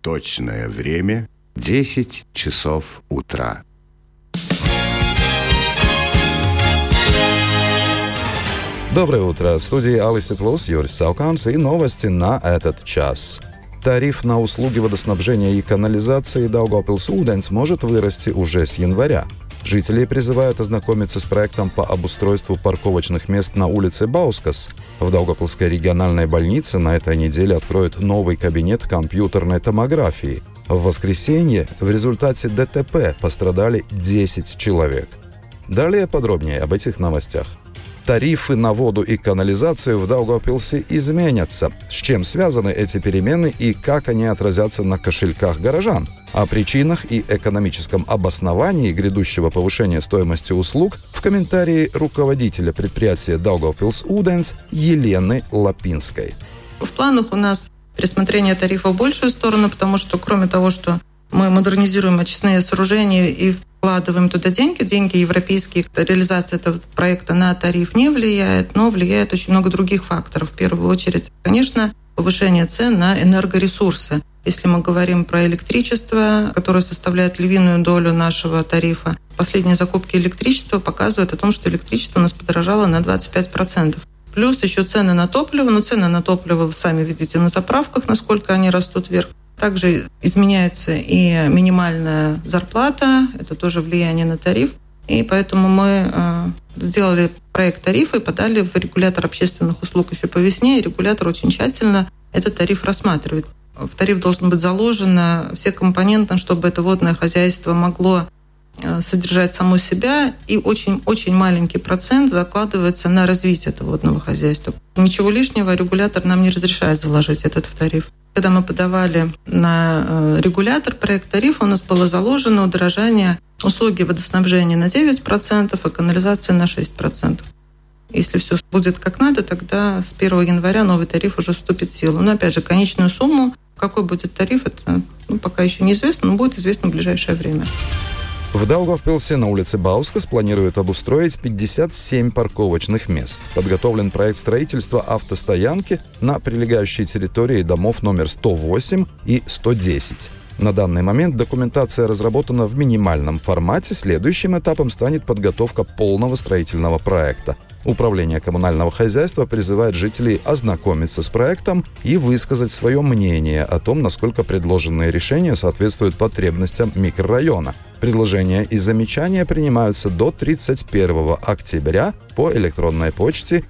Точное время 10 часов утра. Доброе утро. В студии Алисы Плюс, Юрий Сауканс и новости на этот час. Тариф на услуги водоснабжения и канализации Daugavpils-ūdens может вырасти уже с января. Жители призывают ознакомиться с проектом по обустройству парковочных мест на улице Баускас. В Daugavpilской региональной больнице на этой неделе откроют новый кабинет компьютерной томографии. В воскресенье в результате ДТП пострадали 10 человек. Далее подробнее об этих новостях. Тарифы на воду и канализацию в Даугавпилсе изменятся. С чем связаны эти перемены и как они отразятся на кошельках горожан? О причинах и экономическом обосновании грядущего повышения стоимости услуг в комментарии руководителя предприятия Daugavpils-ūdens Елены Лапинской. В планах у нас пересмотрение тарифа в большую сторону, потому что кроме того, что мы модернизируем очистные сооружения и вкладываем туда деньги европейские, реализация этого проекта на тариф не влияет, но влияет очень много других факторов. В первую очередь, конечно, повышение цен на энергоресурсы. Если мы говорим про электричество, которое составляет львиную долю нашего тарифа, последние закупки электричества показывают о том, что электричество у нас подорожало на 25%. Плюс еще цены на топливо. Но цены на топливо вы сами видите на заправках, насколько они растут вверх. Также изменяется и минимальная зарплата, это тоже влияние на тариф. И поэтому мы сделали проект тарифа и подали в регулятор общественных услуг еще по весне. И регулятор очень тщательно этот тариф рассматривает. В тариф должны быть заложены все компоненты, чтобы это водное хозяйство могло содержать само себя, и очень маленький процент закладывается на развитие этого водного хозяйства. Ничего лишнего регулятор нам не разрешает заложить этот в тариф. Когда мы подавали на регулятор проект тарифа, у нас было заложено удорожание услуги водоснабжения на 9%, а канализации на 6%. Если все будет как надо, тогда с 1 января новый тариф уже вступит в силу. Но опять же, конечную сумму, какой будет тариф, это пока еще неизвестно, но будет известно в ближайшее время. В Даугавпилсе на улице Баускас планируют обустроить 57 парковочных мест. Подготовлен проект строительства автостоянки на прилегающей территории домов номер 108 и 110. На данный момент документация разработана в минимальном формате. Следующим этапом станет подготовка полного строительного проекта. Управление коммунального хозяйства призывает жителей ознакомиться с проектом и высказать свое мнение о том, насколько предложенные решения соответствуют потребностям микрорайона. Предложения и замечания принимаются до 31 октября по электронной почте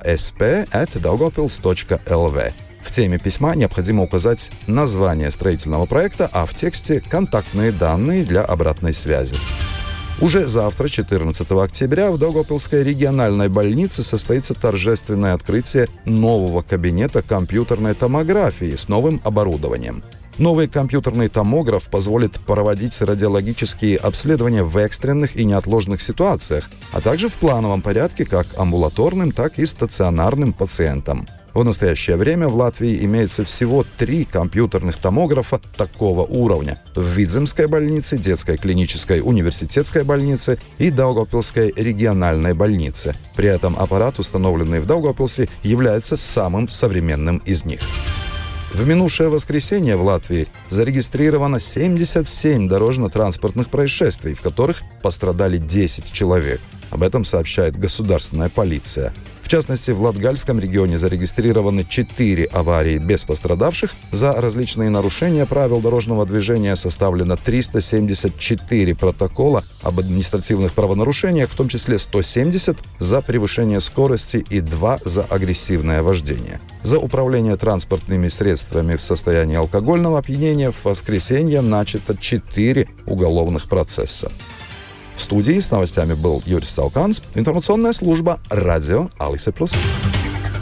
ksp@daugavpils.lv. В теме письма необходимо указать название строительного проекта, а в тексте контактные данные для обратной связи. Уже завтра, 14 октября, в Даугавпилской региональной больнице состоится торжественное открытие нового кабинета компьютерной томографии с новым оборудованием. Новый компьютерный томограф позволит проводить радиологические обследования в экстренных и неотложных ситуациях, а также в плановом порядке как амбулаторным, так и стационарным пациентам. В настоящее время в Латвии имеется всего 3 компьютерных томографа такого уровня – в Видземской больнице, детской клинической университетской больнице и Даугавпилской региональной больнице. При этом аппарат, установленный в Даугавпилсе, является самым современным из них. В минувшее воскресенье в Латвии зарегистрировано 77 дорожно-транспортных происшествий, в которых пострадали 10 человек. Об этом сообщает государственная полиция. В частности, в Латгальском регионе зарегистрированы 4 аварии без пострадавших. За различные нарушения правил дорожного движения составлено 374 протокола об административных правонарушениях, в том числе 170 за превышение скорости и 2 за агрессивное вождение. За управление транспортными средствами в состоянии алкогольного опьянения в воскресенье начато 4 уголовных процесса. В студии с новостями был Юрий Сауканс, информационная служба «Радио Алисы Плюс».